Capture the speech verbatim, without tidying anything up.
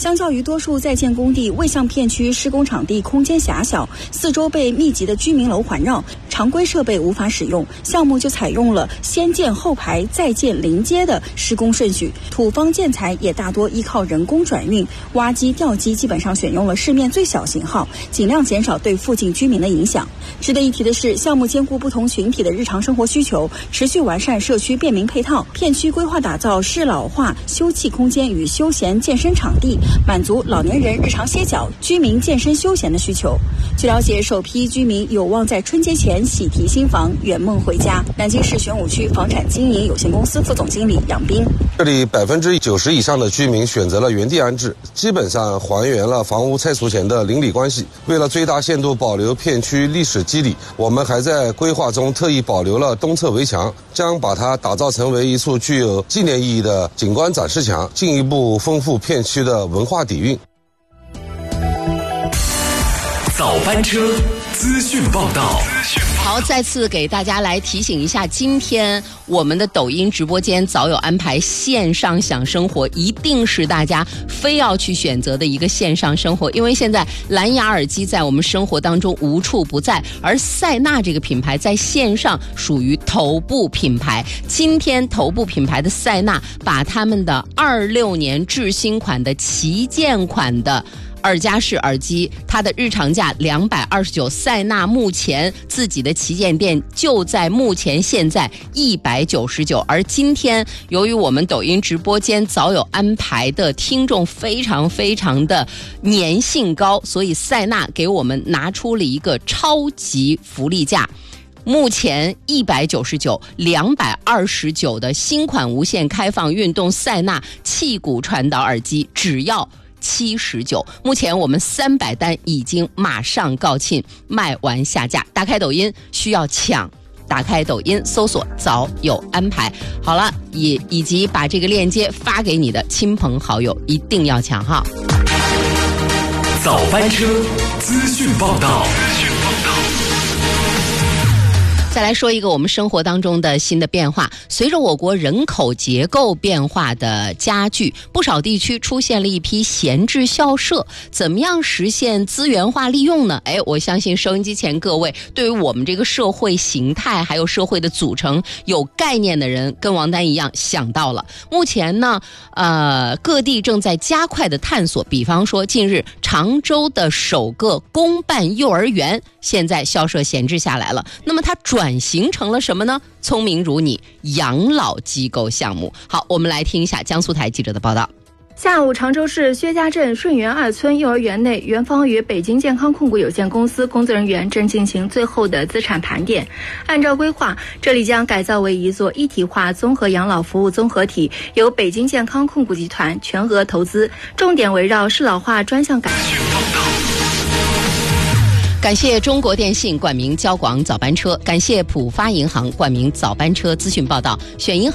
相较于多数在建工地，魏巷片区施工场地空间狭小，四周被密集的居民楼环绕，常规设备无法使用，项目就采用了先建后排再建临街的施工顺序，土方建材也大多依靠人工转运，挖机吊机基本上选用了市面最小型号，尽量减少对附近居民的影响。值得一提的是，项目兼顾不同群体的日常生活需求，持续完善社区便民配套，片区规划打造适老化休憩空间与休闲健身场地，满足老年人日常歇脚、居民健身休闲的需求。据了解，首批居民有望在春节前喜提新房，圆梦回家。南京市玄武区房产经营有限公司副总经理杨斌： 这里百分之九十以上的居民选择了原地安置，基本上还原了房屋拆除前的邻里关系。为了最大限度保留片区历史肌理，我们还在规划中特意保留了东侧围墙，将把它打造成为一处具有纪念意义的景观展示墙，进一步丰富片区的文化底蕴。 早班车资讯报道。 好，再次给大家来提醒一下，今天我们的抖音直播间早有安排线上享生活，一定是大家非要去选择的一个线上生活，因为现在蓝牙耳机在我们生活当中无处不在，而塞纳这个品牌在线上属于头部品牌。今天头部品牌的塞纳把他们的二六年制新款的旗舰款的耳夹式耳机，它的日常价两百二十九，塞纳目前自己的旗舰店就在目前现在一百九十九。而今天由于我们抖音直播间早有安排的听众非常非常的粘性高，所以塞纳给我们拿出了一个超级福利价。目前一百九十九、两百二十九的新款无线开放运动塞纳气骨传导耳机只要七十九，目前我们三百单已经马上告罄，卖完下架。打开抖音需要抢，打开抖音搜索早有安排。好了，也以及把这个链接发给你的亲朋好友，一定要抢哈。 早班车资讯报道。 再来说一个我们生活当中的新的变化，随着我国人口结构变化的加剧，不少地区出现了一批闲置校舍，怎么样实现资源化利用呢？哎，我相信收音机前各位对于我们这个社会形态还有社会的组成有概念的人，跟王丹一样想到了。目前呢，呃，各地正在加快的探索，比方说近日常州的首个公办幼儿园现在校舍闲置下来了，那么它转转型成了什么呢？聪明如你养老机构项目。好，我们来听一下江苏台记者的报道。 下午，常州市薛家镇顺园二村幼儿园内，园方与北京健康控股有限公司工作人员正进行最后的资产盘点。按照规划，这里将改造为一座一体化综合养老服务综合体，由北京健康控股集团全额投资，重点围绕适老化专项改革。 感谢中国电信冠名交广早班车，感谢浦发银行冠名早班车资讯报道，选银行